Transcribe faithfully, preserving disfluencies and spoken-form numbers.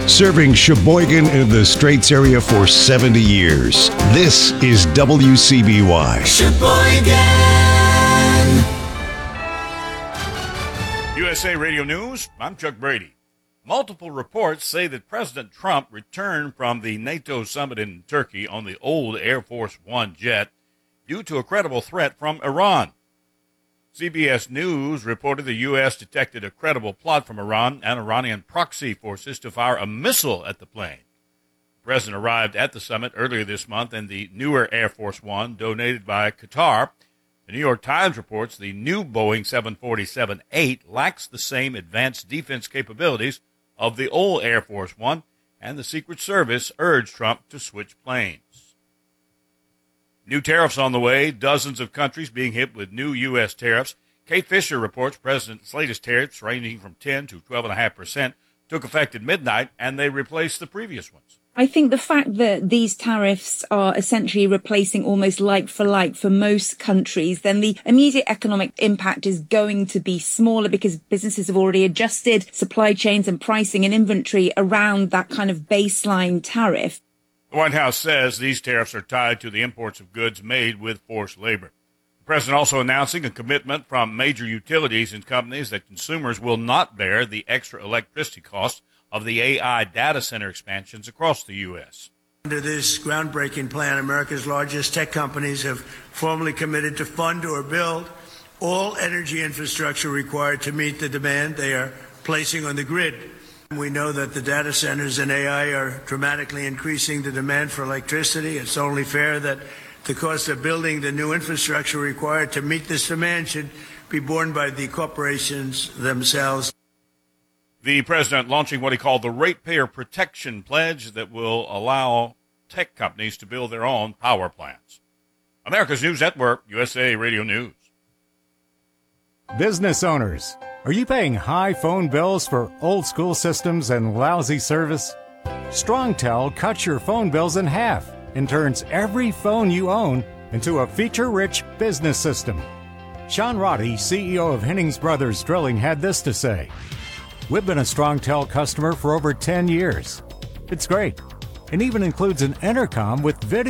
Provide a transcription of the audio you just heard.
Serving Sheboygan and the Straits area for seventy years. This is W C B Y. Sheboygan. U S A Radio News, I'm Chuck Brady. Multiple reports say that President Trump returned from the NATO summit in Turkey on the old Air Force One jet due to a credible threat from Iran. C B S News reported the U S detected a credible plot from Iran and Iranian proxy forces to fire a missile at the plane. The president arrived at the summit earlier this month in the newer Air Force One donated by Qatar. The New York Times reports the new Boeing seven forty-seven eight lacks the same advanced defense capabilities of the old Air Force One, and the Secret Service urged Trump to switch planes. New tariffs on the way, dozens of countries being hit with new U S tariffs. Kate Fisher reports President's latest tariffs, ranging from ten to twelve point five percent, took effect at midnight, and they replaced the previous ones. I think the fact that these tariffs are essentially replacing almost like for like for most countries, then the immediate economic impact is going to be smaller because businesses have already adjusted supply chains and pricing and inventory around that kind of baseline tariff. The White House says these tariffs are tied to the imports of goods made with forced labor. The president also announcing a commitment from major utilities and companies that consumers will not bear the extra electricity costs of the A I data center expansions across the U S. Under this groundbreaking plan, America's largest tech companies have formally committed to fund or build all energy infrastructure required to meet the demand they are placing on the grid. We know that the data centers and A I are dramatically increasing the demand for electricity. It's only fair that the cost of building the new infrastructure required to meet this demand should be borne by the corporations themselves. The president launching what he called the Ratepayer Protection Pledge that will allow tech companies to build their own power plants. America's News Network, U S A Radio News. Business owners, are you paying high phone bills for old school systems and lousy service? StrongTel cuts your phone bills in half and turns every phone you own into a feature-rich business system. Sean Roddy, C E O of Hennings Brothers Drilling, had this to say: "We've been a StrongTel customer for over ten years. It's great. It even includes an intercom with video